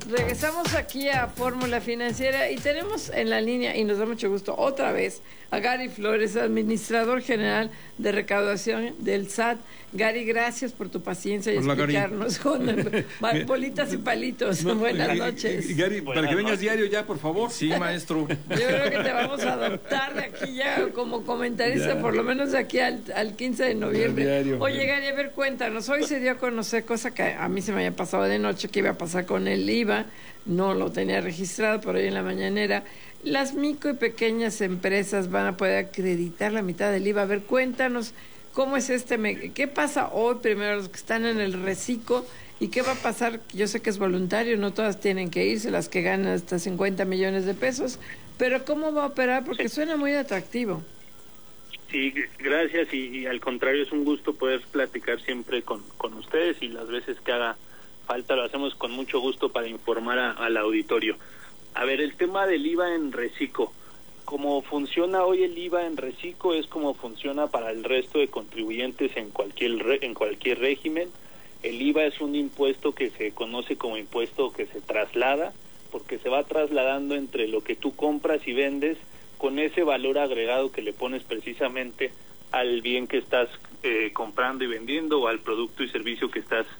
Regresamos aquí a Fórmula Financiera y tenemos en la línea, y nos da mucho gusto otra vez, a Gary Flores, administrador general de recaudación del SAT. Gary, gracias por tu paciencia y explicarnos con bolitas y palitos. Buenas noches. Gary, para que vengas diario ya, por favor. Sí, maestro. Yo creo que te vamos a adoptar de aquí ya como comentarista, ya. Por lo menos de aquí al 15 de noviembre. Oye, Gary, a ver, cuéntanos. Hoy se dio a conocer, cosa que a mí se me había pasado de noche, que iba a pasar con el IVA. No lo tenía registrado, por ahí en la mañanera. Las micro y pequeñas empresas van a poder acreditar la mitad del IVA. A ver, cuéntanos cómo es qué pasa hoy primero los que están en el reciclo y qué va a pasar. Yo sé que es voluntario, no todas tienen que irse, las que ganan hasta 50 millones de pesos, pero cómo va a operar, porque suena muy atractivo. Sí, gracias, y al contrario, es un gusto poder platicar siempre con ustedes, y las veces que haga falta lo hacemos con mucho gusto para informar al auditorio. A ver, el tema del IVA en reciclo. Como funciona hoy el IVA en reciclo es como funciona para el resto de contribuyentes en cualquier régimen. El IVA es un impuesto que se conoce como impuesto que se traslada, porque se va trasladando entre lo que tú compras y vendes con ese valor agregado que le pones precisamente al bien que estás comprando y vendiendo, o al producto y servicio que estás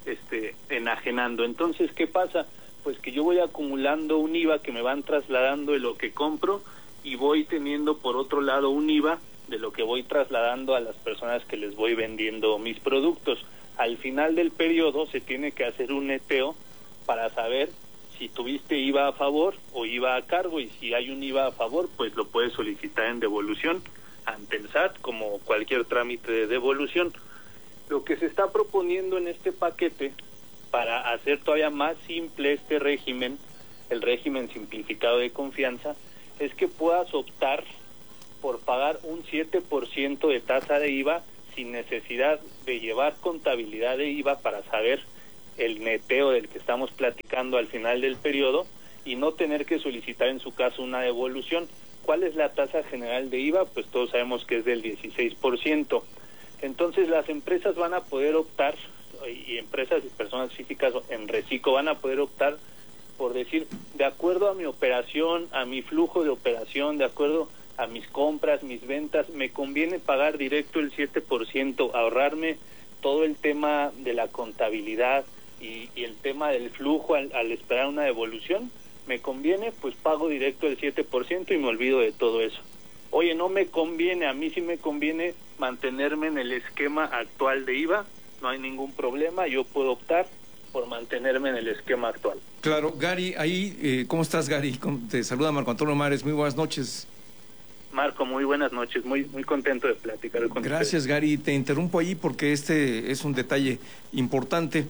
enajenando. Entonces, ¿qué pasa? Pues que yo voy acumulando un IVA que me van trasladando de lo que compro, y voy teniendo por otro lado un IVA de lo que voy trasladando a las personas que les voy vendiendo mis productos. Al final del periodo se tiene que hacer un neteo para saber si tuviste IVA a favor o IVA a cargo, y si hay un IVA a favor, pues lo puedes solicitar en devolución ante el SAT, como cualquier trámite de devolución. Lo que se está proponiendo en este paquete, para hacer todavía más simple este régimen, el régimen simplificado de confianza, es que puedas optar por pagar un 7% de tasa de IVA sin necesidad de llevar contabilidad de IVA para saber el neteo del que estamos platicando al final del periodo, y no tener que solicitar en su caso una devolución. ¿Cuál es la tasa general de IVA? Pues todos sabemos que es del 16%. Entonces las empresas van a poder optar, y empresas y personas físicas en reciclo van a poder optar por decir, de acuerdo a mi operación, a mi flujo de operación, de acuerdo a mis compras, mis ventas, me conviene pagar directo el 7%, ahorrarme todo el tema de la contabilidad y el tema del flujo al esperar una devolución. Me conviene, pues pago directo el 7% y me olvido de todo eso. Oye, no me conviene, a mí sí me conviene mantenerme en el esquema actual de IVA, no hay ningún problema, yo puedo optar por mantenerme en el esquema actual. Claro, Gary, ahí, ¿cómo estás, Gary? Te saluda Marco Antonio Mares, muy buenas noches. Marco, muy buenas noches, muy contento de platicar con ustedes. Gracias, Gary, te interrumpo ahí porque este es un detalle importante.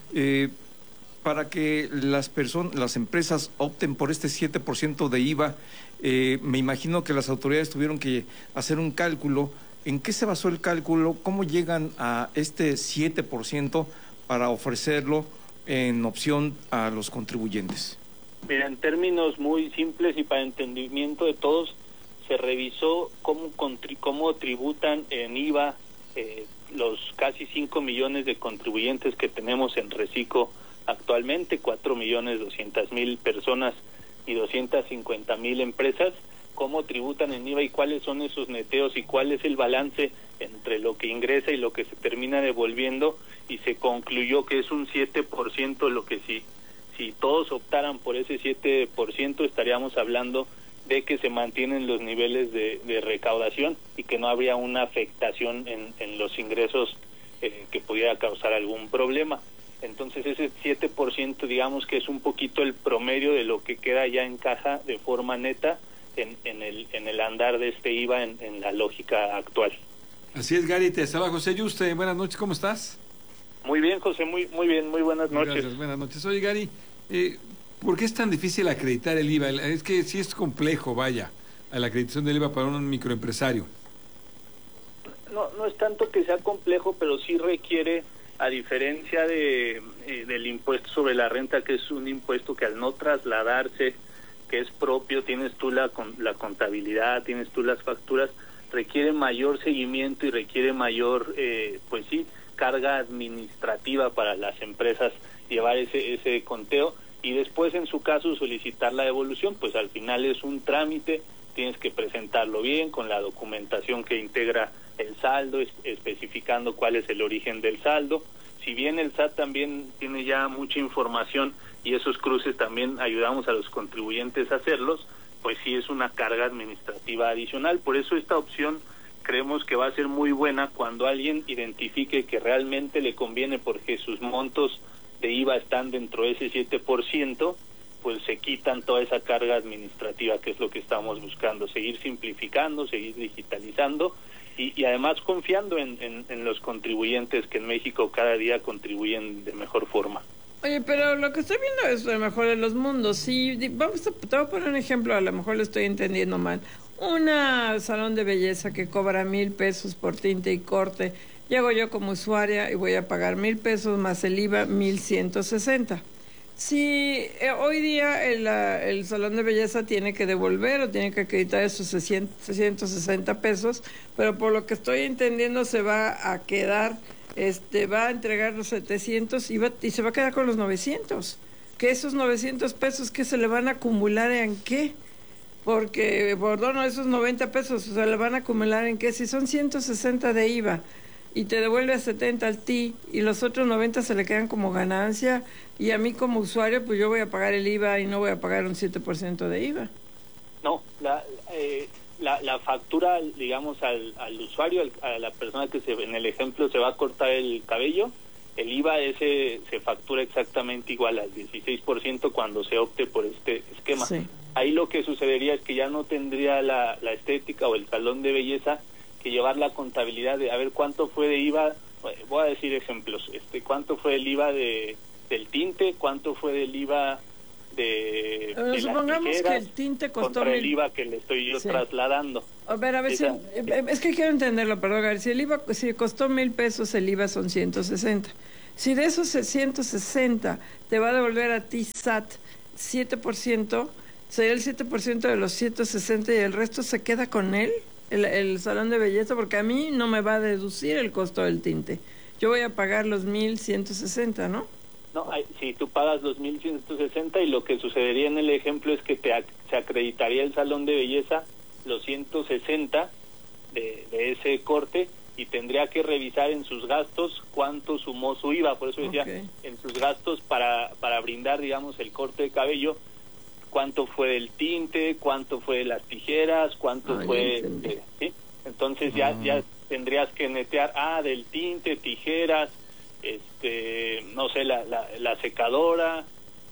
Para que las empresas opten por este 7% de IVA, me imagino que las autoridades tuvieron que hacer un cálculo. ¿En qué se basó el cálculo? ¿Cómo llegan a este 7% para ofrecerlo en opción a los contribuyentes? Mira, en términos muy simples y para entendimiento de todos, se revisó cómo tributan en IVA los casi 5 millones de contribuyentes que tenemos en reciclo actualmente, 4.200.000 personas y 250.000 empresas, cómo tributan en IVA y cuáles son esos neteos y cuál es el balance entre lo que ingresa y lo que se termina devolviendo, y se concluyó que es un 7%, lo que si todos optaran por ese 7% estaríamos hablando de que se mantienen los niveles de recaudación y que no habría una afectación en los ingresos que pudiera causar algún problema. Entonces ese 7% digamos que es un poquito el promedio de lo que queda ya en caja de forma neta en el andar de este IVA en la lógica actual. Así es, Gary, te saluda José Yuste, buenas noches, ¿cómo estás? Muy bien, José, muy bien, muy buenas noches. Gracias, buenas noches. Oye, Gary, ¿por qué es tan difícil acreditar el IVA? Es que sí es complejo, vaya, a la acreditación del IVA para un microempresario. No es tanto que sea complejo, pero sí requiere, a diferencia del impuesto sobre la renta, que es un impuesto que al no trasladarse, que es propio, tienes tú la contabilidad, tienes tú las facturas, requiere mayor seguimiento y requiere mayor, carga administrativa para las empresas llevar ese conteo, y después en su caso solicitar la devolución. Pues al final es un trámite, tienes que presentarlo bien con la documentación que integra el saldo, especificando cuál es el origen del saldo. Si bien el SAT también tiene ya mucha información y esos cruces también ayudamos a los contribuyentes a hacerlos, pues sí es una carga administrativa adicional. Por eso esta opción creemos que va a ser muy buena cuando alguien identifique que realmente le conviene porque sus montos de IVA están dentro de ese 7%, pues se quitan toda esa carga administrativa, que es lo que estamos buscando, seguir simplificando, seguir digitalizando y además confiando en los contribuyentes que en México cada día contribuyen de mejor forma. Oye, pero lo que estoy viendo es lo mejor de los mundos. Si te voy a poner un ejemplo, a lo mejor lo estoy entendiendo mal. Una salón de belleza que cobra 1,000 pesos por tinte y corte, llego yo como usuaria y voy a pagar 1,000 pesos más el IVA, 1,160. Si hoy día el salón de belleza tiene que devolver o tiene que acreditar esos 660 pesos, pero por lo que estoy entendiendo se va a quedar, va a entregar los 700 y se va a quedar con los 900. Que esos 900 pesos, ¿qué se le van a acumular en qué? Porque, perdón, esos 90 pesos se le van a acumular en qué? Si son 160 de IVA y te devuelve a 70 al TI y los otros 90 se le quedan como ganancia, y a mí como usuario pues yo voy a pagar el IVA y no voy a pagar un 7% de IVA. No, la factura, digamos, al usuario, a la persona que en el ejemplo se va a cortar el cabello, el IVA ese se factura exactamente igual al 16% cuando se opte por este esquema. Sí. Ahí lo que sucedería es que ya no tendría la estética o el salón de belleza que llevar la contabilidad de a ver cuánto fue de IVA. Voy a decir ejemplos, cuánto fue el IVA del tinte, cuánto fue del IVA de supongamos las tijeras, que el tinte costó contra el IVA que le estoy yo trasladando. A ver, es que quiero entenderlo, perdón, Gary. Si costó 1,000 pesos, el IVA son 160. Si de esos 160 te va a devolver a ti SAT 7%, sería el 7% de los 160 y el resto se queda con él, el salón de belleza, porque a mí no me va a deducir el costo del tinte. Yo voy a pagar los 1,160, ¿no? No, si tú pagas los 1,160 y lo que sucedería en el ejemplo es que se acreditaría el salón de belleza los 160 de ese corte y tendría que revisar en sus gastos cuánto sumó su IVA. Por eso decía, en sus gastos para brindar, digamos, el corte de cabello, cuánto fue del tinte, cuánto fue de las tijeras, cuánto fue... ¿sí? Entonces ya tendrías que netear, del tinte, tijeras, no sé, la secadora,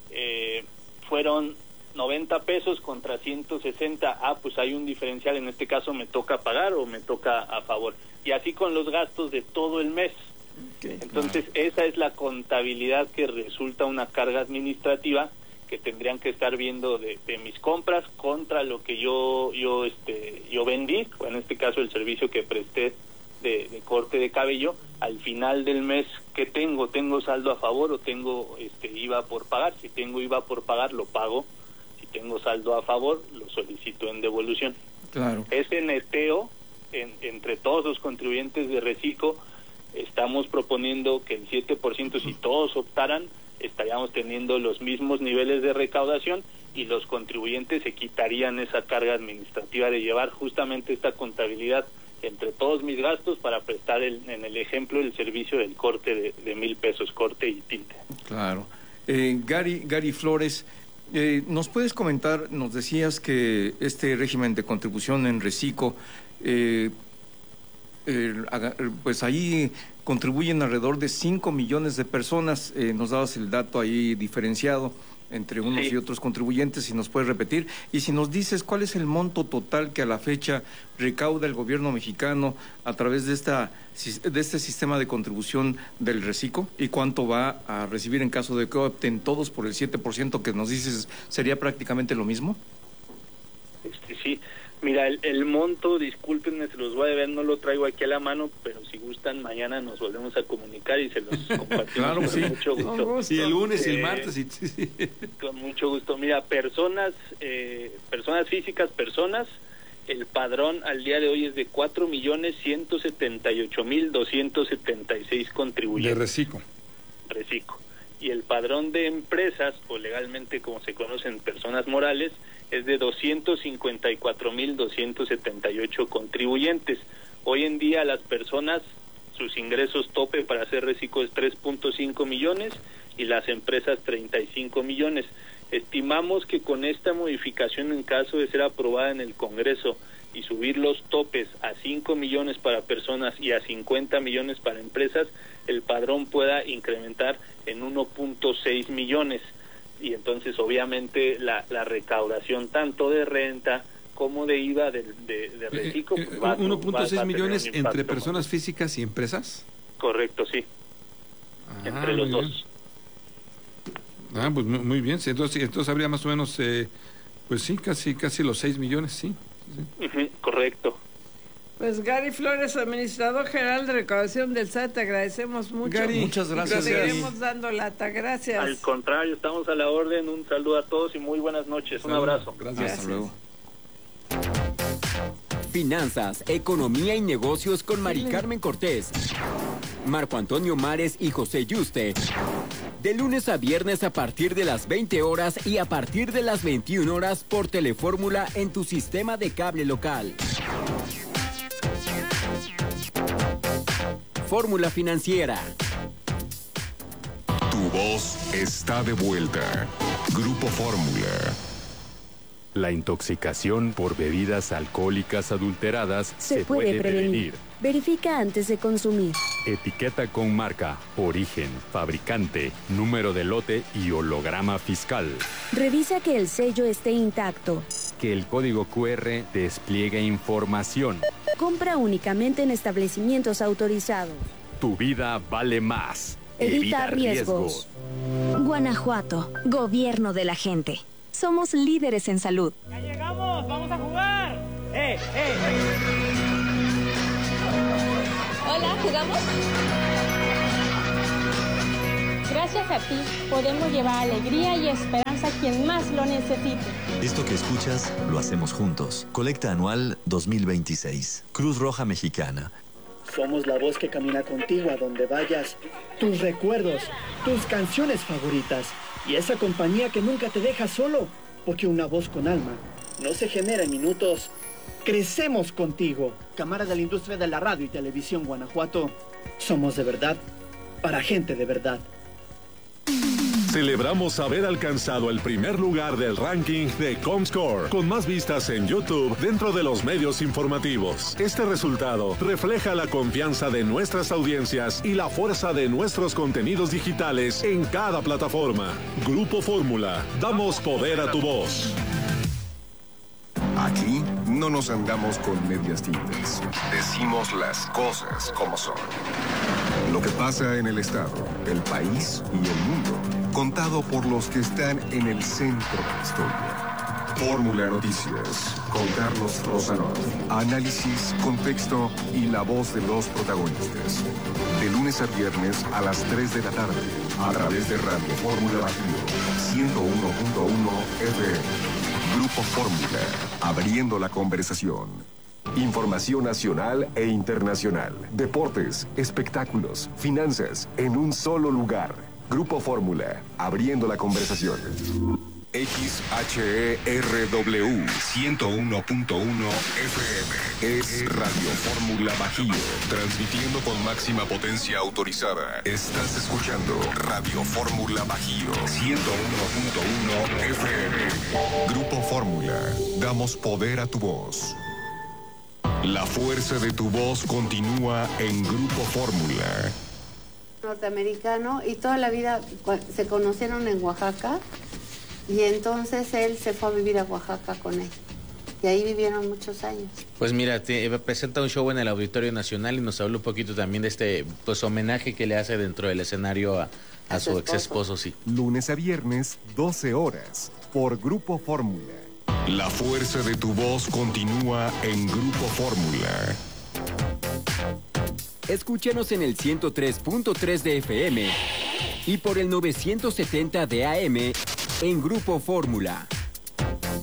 fueron 90 pesos contra 160, pues hay un diferencial, en este caso me toca pagar o me toca a favor. Y así con los gastos de todo el mes. Entonces esa es la contabilidad que resulta una carga administrativa que tendrían que estar viendo de mis compras contra lo que yo vendí, o en este caso el servicio que presté de corte de cabello. Al final del mes, ¿qué tengo? ¿Tengo saldo a favor o tengo IVA por pagar? Si tengo IVA por pagar, lo pago. Si tengo saldo a favor, lo solicito en devolución. Claro. Ese neteo entre todos los contribuyentes de Recico, estamos proponiendo que el 7%, si todos optaran, estaríamos teniendo los mismos niveles de recaudación y los contribuyentes se quitarían esa carga administrativa de llevar justamente esta contabilidad entre todos mis gastos para prestar en el ejemplo el servicio del corte de 1,000 pesos, corte y tinte. Claro. Gary Flores, ¿nos puedes comentar? Nos decías que este régimen de contribución en Recico, pues ahí contribuyen alrededor de 5 millones de personas. Nos dabas el dato ahí diferenciado entre unos y otros contribuyentes, si nos puedes repetir, y si nos dices cuál es el monto total que a la fecha recauda el gobierno mexicano a través de este sistema de contribución del Recico, y cuánto va a recibir en caso de que opten todos por el 7% que nos dices sería prácticamente lo mismo. Sí, mira, el monto, discúlpenme, se los voy a deber, no lo traigo aquí a la mano, pero si gustan, mañana nos volvemos a comunicar y se los compartimos. Claro, con mucho gusto. Sí, el lunes y el martes. Con mucho gusto. Mira, personas físicas, el padrón al día de hoy es de 4,178,276 contribuyentes. De Recico. y el padrón de empresas, o legalmente como se conocen personas morales, es de 254,278 contribuyentes. Hoy en día las personas, sus ingresos tope para hacer reciclo es 3.5 millones y las empresas 35 millones. Estimamos que con esta modificación, en caso de ser aprobada en el Congreso y subir los topes a 5 millones para personas y a 50 millones para empresas, el padrón pueda incrementar en 1.6 millones. Y entonces obviamente la recaudación tanto de renta como de IVA de reciclo pues 1.6 millones entre personas mayor. físicas y empresas. Correcto, sí. Entre los dos. Pues muy bien. Entonces habría más o menos, pues sí, casi los 6 millones, sí. Correcto. Pues Gary Flores, administrador general de recaudación del SAT, te agradecemos mucho. Gary, muchas gracias. Seguiremos dando lata, gracias. Al contrario, estamos a la orden. Un saludo a todos y muy buenas noches. Un abrazo. Gracias. Hasta luego. Finanzas, economía y negocios con Mari Carmen Cortés, Marco Antonio Mares y José Yuste. De lunes a viernes a partir de las 20 horas y a partir de las 21 horas por Telefórmula en tu sistema de cable local. Fórmula Financiera. Tu voz está de vuelta. Grupo Fórmula. La intoxicación por bebidas alcohólicas adulteradas se puede prevenir. Verifica antes de consumir. Etiqueta con marca, origen, fabricante, número de lote y holograma fiscal. Revisa que el sello esté intacto. Que el código QR despliegue información. Compra únicamente en establecimientos autorizados. Tu vida vale más. Evita riesgos. Guanajuato, gobierno de la gente. Somos líderes en salud. ¡Ya llegamos! ¡Vamos a jugar! Hola, ¿jugamos? Gracias a ti podemos llevar alegría y esperanza a quien más lo necesite. Esto que escuchas lo hacemos juntos. Colecta anual 2026. Cruz Roja Mexicana. Somos la voz que camina contigo a donde vayas. Tus recuerdos, tus canciones favoritas y esa compañía que nunca te deja solo. Porque una voz con alma no se genera en minutos. Crecemos contigo. Cámara de la Industria de la Radio y Televisión Guanajuato. Somos de verdad, para gente de verdad. Celebramos haber alcanzado el primer lugar del ranking de Comscore, con más vistas en YouTube dentro de los medios informativos. Este resultado refleja la confianza de nuestras audiencias y la fuerza de nuestros contenidos digitales en cada plataforma. Grupo Fórmula, damos poder a tu voz. Aquí no nos andamos con medias tintas. Decimos las cosas como son. Lo que pasa en el Estado, el país y el mundo, contado por los que están en el centro de la historia. Fórmula Noticias, con Carlos Rosanov. Análisis, contexto y la voz de los protagonistas. De lunes a viernes a las 3 de la tarde, a través de Radio Fórmula Bajío, 101.1 FM. Grupo Fórmula, abriendo la conversación. Información nacional e internacional. Deportes, espectáculos, finanzas, en un solo lugar. Grupo Fórmula, abriendo la conversación. XHERW 101.1 FM es Radio Fórmula Bajío, transmitiendo con máxima potencia autorizada. Estás escuchando Radio Fórmula Bajío 101.1 FM. Grupo Fórmula, damos poder a tu voz. La fuerza de tu voz continúa en Grupo Fórmula. Norteamericano y toda la vida se conocieron en Oaxaca y entonces él se fue a vivir a Oaxaca con él y ahí vivieron muchos años. Pues mira, presenta un show en el Auditorio Nacional y nos habla un poquito también de este pues homenaje que le hace dentro del escenario a su ex esposo, sí. Lunes a viernes, 12 horas, por Grupo Fórmula. La fuerza de tu voz continúa en Grupo Fórmula. Escúchanos en el 103.3 de FM y por el 970 de AM en Grupo Fórmula.